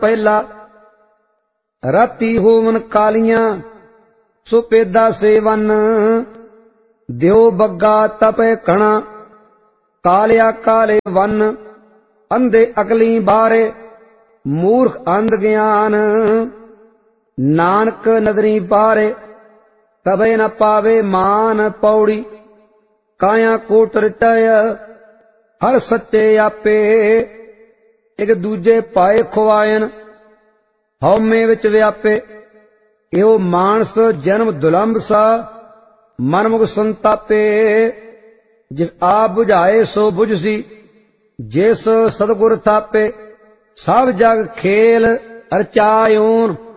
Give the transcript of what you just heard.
ਪਹਿਲਾ ਰਾਤੀ ਹੋਵਨ ਕਾਲੀਆਂ ਸੋ ਪੇਦਾ ਸੇਵਨ ਦਿਓ ਬੱਗਾ ਤਪੇ ਕਣਾ ਕਾਲਿਆ ਕਾਲੇ ਵਨ ਅੰਧੇ ਅਗਲੀ ਬਾਰੇ ਮੂਰਖ ਅੰਧ ਗਿਆਨ ਨਾਨਕ ਨਦਰੀ ਬਾਰੇ ਤਬੇ ਨ ਪਾਵੇ ਮਾਨ ਪੌੜੀ ਕਾਇਆ ਕੋਟ ਰਿਤੈ ਹਰ ਸੱਚੇ ਆਪੇ ਇੱਕ ਦੂਜੇ ਪਾਏ ਖਵਾਇਨ ਹਉਮੈ ਵਿੱਚ ਵਿਆਪੇ ਇਹੋ ਮਾਨਸ ਜਨਮ ਦੁਲੰਭ ਸਾ ਮਨਮੁਖ ਸੰਤਾਪੇ ਜਿਸ ਆਪ ਬੁਝਾਏ ਸੋ ਬੁਝਸੀ ਜਿਸ ਸਤਿਗੁਰ ਥਾਪੇ ਸਭ ਜਗ ਖੇਲ ਰਚਾਇਓਨ